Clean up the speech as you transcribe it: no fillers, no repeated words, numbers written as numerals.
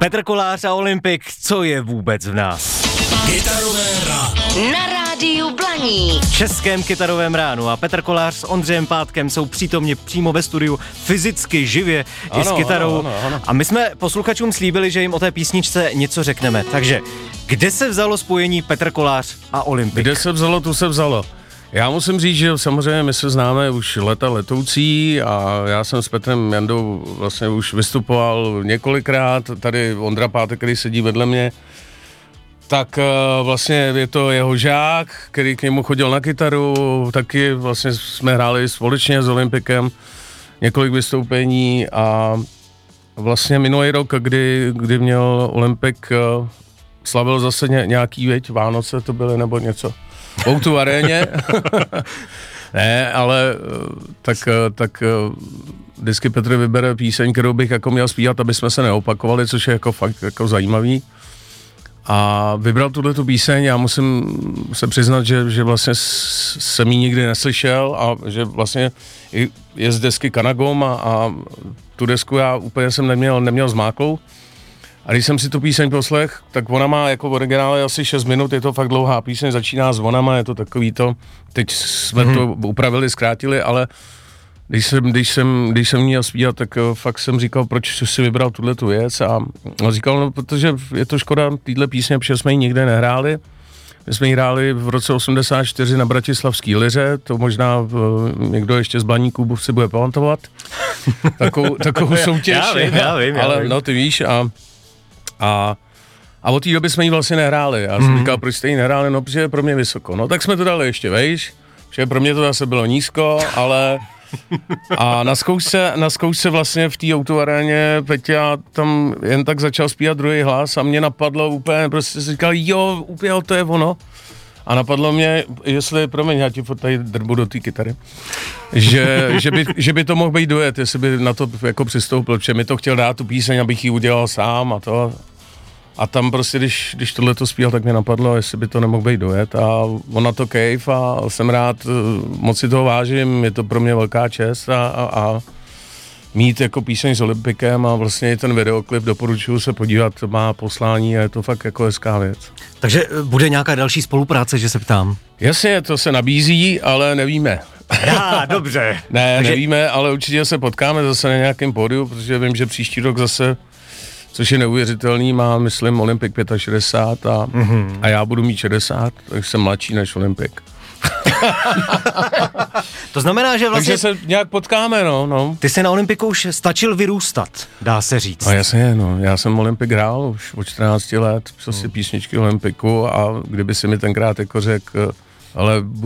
Petr Kolář a Olympik, co je vůbec v nás? Kytarové ráno. Na rádiu Blaník. V českém kytarovém ránu a Petr Kolář s Ondřejem Pátkem jsou přítomně přímo ve studiu fyzicky, živě i s kytarou. Ano. A my jsme posluchačům slíbili, že jim o té písničce něco řekneme. Takže, kde se vzalo spojení Petr Kolář a Olympik? Kde se vzalo, tu se vzalo. Já musím říct, že samozřejmě my se známe už leta letoucí a já jsem s Petrem Jandou vlastně už vystupoval několikrát. Tady Ondra Pátek, který sedí vedle mě, tak vlastně je to jeho žák, který k němu chodil na kytaru, taky vlastně jsme hráli společně s Olympikem několik vystoupení a vlastně minulý rok, kdy měl Olympik, slavil zase nějaký Vánoce to byly nebo něco. V O2 aréně. Ne, ale tak vždycky Petr vybere píseň, kterou bych jako měl zpívat, aby jsme se neopakovali, což je jako fakt jako zajímavý. A vybral tuhletu píseň, já musím se přiznat, že vlastně jsem ji nikdy neslyšel a že vlastně je z desky Kanagom a tu desku já úplně jsem neměl zmáklou. A když jsem si tu píseň poslech, tak ona má jako v originále asi 6 minut, je to fakt dlouhá píseň, začíná s vonama, je to takový to, teď jsme to upravili, zkrátili, ale když jsem měl zpívat, tak fakt jsem říkal, proč si vybral tuhletu věc a on říkal, no, protože je to škoda téhle písně, protože jsme ji nikde nehráli. My jsme ji hráli v roce 84 na Bratislavský liře, to možná někdo ještě z Blaníků si bude pamatovat. Takovou soutěž. Já vím. Ale no ty víš a od té doby jsme ji vlastně nehráli. Já jsem říkal, proč jste ji nehráli, no protože je pro mě vysoko. No tak jsme to dali ještě vejš, protože pro mě to zase bylo nízko, ale a na zkoušce vlastně v té O2 aréně Peťa tam jen tak začal zpívat druhý hlas a mě napadlo úplně, prostě si říkal, jo, úplně to je ono. A napadlo mě, jestli, promiň, já ti tady drbu do té kytary, že by to mohl být duet, jestli by na to jako přistoupil, protože mi to chtěl dát tu píseň, abych ji udělal sám a to. A tam prostě, když tohle to zpíval, tak mě napadlo, jestli by to nemohl být duet a on na to kejf a jsem rád, moc si toho vážím, je to pro mě velká čest a mít jako píseň s Olympikem a vlastně ten videoklip doporučuji se podívat, má poslání a je to fakt jako hezká věc. Takže bude nějaká další spolupráce, že se ptám? Jasně, to se nabízí, ale nevíme. Dobře. Nevíme, ale určitě se potkáme zase na nějakém pódiu, protože vím, že příští rok zase, což je neuvěřitelný, má, myslím, Olympik 65 a já budu mít 60, takže jsem mladší než Olympik. To znamená, že vlastně... Takže se nějak potkáme, no. Ty se na Olympiku už stačil vyrůstat, dá se říct. No jasně, já jsem Olympik hrál už od 14 let, prostě písničky Olympiku a kdyby si mi tenkrát jako řekl, ale